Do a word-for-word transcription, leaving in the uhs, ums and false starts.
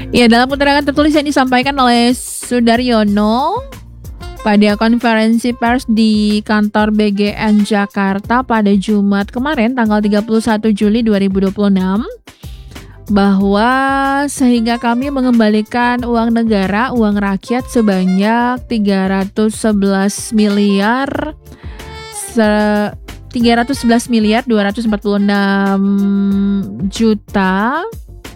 Ya, dalam keterangan tertulis yang disampaikan oleh Sudaryono pada konferensi pers di kantor B G N Jakarta pada Jumat kemarin tanggal tiga puluh satu Juli dua ribu dua puluh enam, bahwa sehingga kami mengembalikan uang negara, uang rakyat sebanyak tiga ratus sebelas miliar tiga ratus sebelas miliar dua ratus empat puluh enam juta